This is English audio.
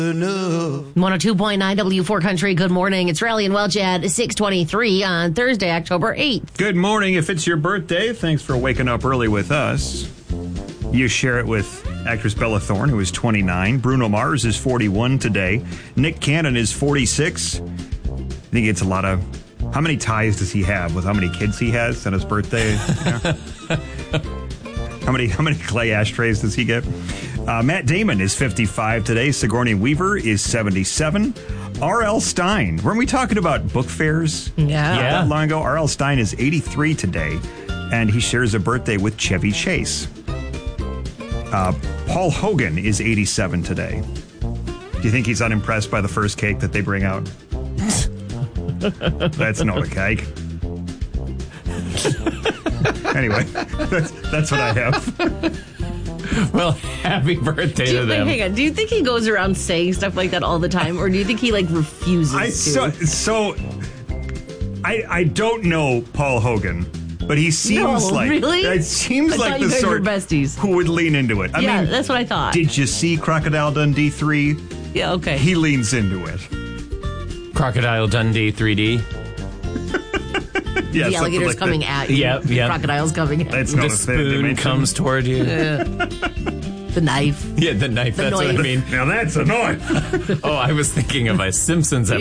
102.9 W4 Country. Good morning. It's Riley and Welch at 6:23 on Thursday, October 8th. Good morning. If it's your birthday, thanks for waking up early with us. You share it with actress Bella Thorne, who is 29. Bruno Mars is 41 today. Nick Cannon is 46. I think it's a lot of... How many ties does he have with how many kids he has on his birthday? Yeah. How many clay ashtrays does he get? Matt Damon is 55 today. Sigourney Weaver is 77. R.L. Stein. Weren't we talking about book fairs? Yeah. Not long ago. R.L. Stein is 83 today, and he shares a birthday with Chevy Chase. Paul Hogan is 87 today. Do you think he's unimpressed by the first cake that they bring out? That's not a cake. Anyway, that's what I have. Well, happy birthday to them. Hang on. Do you think he goes around saying stuff like that all the time, or do you think he refuses to? I don't know Paul Hogan, but he seems really? It seems like the sort who would lean into it. I mean, that's what I thought. Did you see Crocodile Dundee 3? Yeah, okay. He leans into it. Crocodile Dundee 3D. Yeah, the alligator's coming at you. Yep. Crocodile's coming at That's you. not The a thing spoon comes toward you. The knife. Yeah, the knife. That's what I mean. Now that's a knife. Oh, I was thinking of a Simpsons episode.